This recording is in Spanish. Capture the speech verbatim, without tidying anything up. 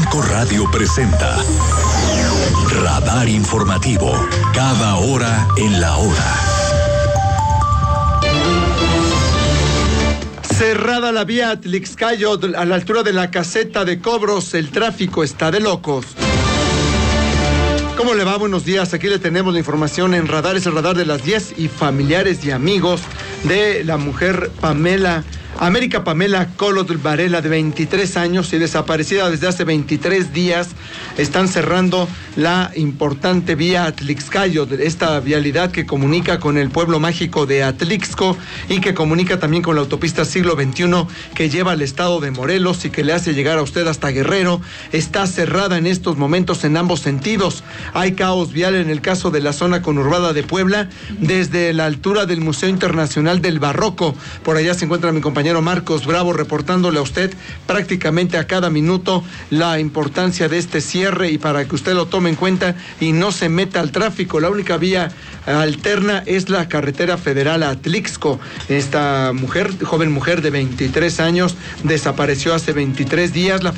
Chico Radio presenta Radar Informativo, cada hora en la hora. Cerrada la vía Atlixcayo a la altura de la caseta de cobros, el tráfico está de locos. ¿Cómo le va? Buenos días, aquí le tenemos la información en Radar, es el Radar de las diez y familiares y amigos de la mujer Pamela, América Pamela Colot Varela, de veintitrés años y desaparecida desde hace veintitrés días. Están cerrando la importante vía Atlixcayo, esta vialidad que comunica con el pueblo mágico de Atlixco y que comunica también con la autopista siglo veintiuno que lleva al estado de Morelos y que le hace llegar a usted hasta Guerrero. Está cerrada en estos momentos en ambos sentidos. Hay caos vial en el caso de la zona conurbada de Puebla, desde la altura del Museo Internacional del Barroco. Por allá se encuentra mi compañero Marcos Bravo reportándole a usted prácticamente a cada minuto la importancia de este cierre y para que usted lo tome en cuenta y no se meta al tráfico. La única vía alterna es la carretera federal a Atlixco. Esta mujer, joven mujer de veintitrés años, desapareció hace veintitrés días. La